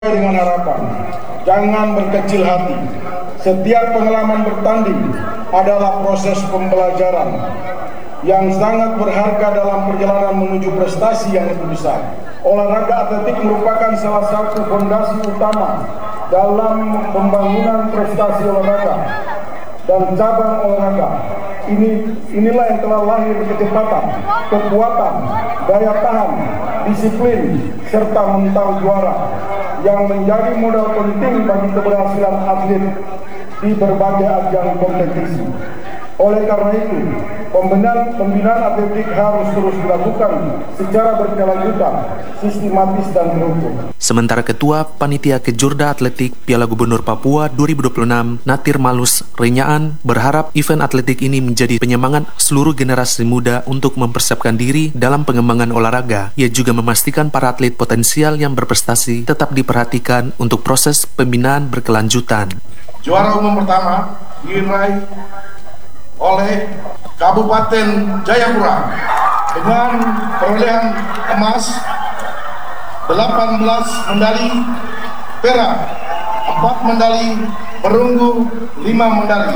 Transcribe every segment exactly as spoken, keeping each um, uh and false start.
Dengan harapan, jangan berkecil hati. Setiap pengalaman bertanding adalah proses pembelajaran yang sangat berharga dalam perjalanan menuju prestasi yang lebih besar. Olahraga atletik merupakan salah satu fondasi utama dalam pembangunan prestasi olahraga dan cabang olahraga. Ini inilah yang telah lahir kecepatan, kekuatan, daya tahan, disiplin, serta mental juara yang menjadi modal penting bagi keberhasilan atlet di berbagai ajang kompetisi. Oleh karena itu, pembinaan, pembinaan atletik harus terus dilakukan secara berkelanjutan, sistematis dan terukur. Sementara Ketua Panitia Kejurda Atletik Piala Gubernur Papua dua ribu dua puluh enam, Natir Malus Renyaan, berharap event atletik ini menjadi penyemangat seluruh generasi muda untuk mempersiapkan diri dalam pengembangan olahraga. Ia juga memastikan para atlet potensial yang berprestasi tetap diperhatikan untuk proses pembinaan berkelanjutan. Juara umum pertama diraih oleh Kabupaten Jayapura dengan perolehan emas delapan belas medali perak, empat medali perunggu, lima medali.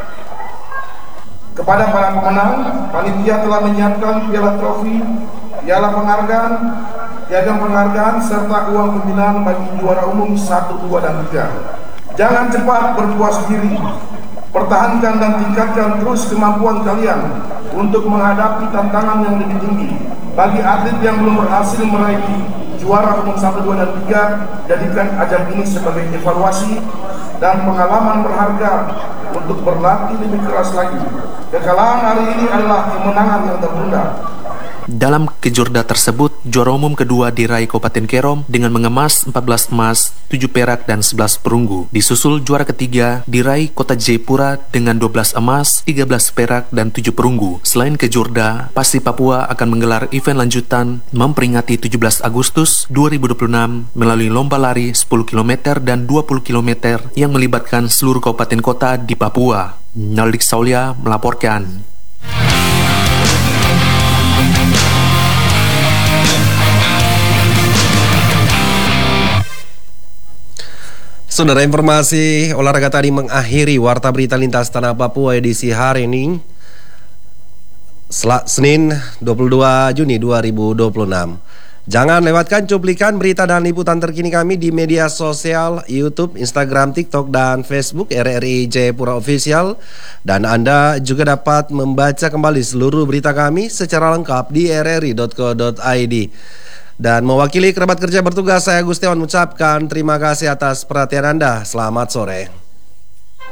Kepada para pemenang, panitia telah menyiapkan piala trofi, piala penghargaan, piagam penghargaan serta uang pembinaan bagi juara umum satu, dua, dan tiga. Jangan cepat berpuas diri. Pertahankan dan tingkatkan terus kemampuan kalian untuk menghadapi tantangan yang lebih tinggi. Bagi atlet yang belum berhasil meraih juara umum satu, dua, dan tiga, jadikan ajang ini sebagai evaluasi dan pengalaman berharga untuk berlatih lebih keras lagi. Kekalahan hari ini adalah kemenangan yang tertunda. Dalam kejurda tersebut, juara umum kedua diraih Kabupaten Kerom dengan mengemas empat belas emas, tujuh perak, dan sebelas perunggu. Disusul juara ketiga diraih Kota Jayapura dengan dua belas emas, tiga belas perak, dan tujuh perunggu. Selain kejurda, Pasti Papua akan menggelar event lanjutan memperingati tujuh belas Agustus dua ribu dua puluh enam melalui lomba lari sepuluh kilometer dan dua puluh kilometer yang melibatkan seluruh kabupaten kota di Papua. Naldik Saulia melaporkan. Saudara, informasi olahraga tadi mengakhiri Warta Berita Lintas Tanah Papua edisi hari ini, Senin dua puluh dua Juni dua ribu dua puluh enam. Jangan lewatkan cuplikan berita dan liputan terkini kami di media sosial YouTube, Instagram, TikTok, dan Facebook R R I Jayapura Official. Dan Anda juga dapat membaca kembali seluruh berita kami secara lengkap di r r i dot co dot i d. Dan mewakili kerabat kerja bertugas, saya Gustiawan mengucapkan terima kasih atas perhatian Anda. Selamat sore.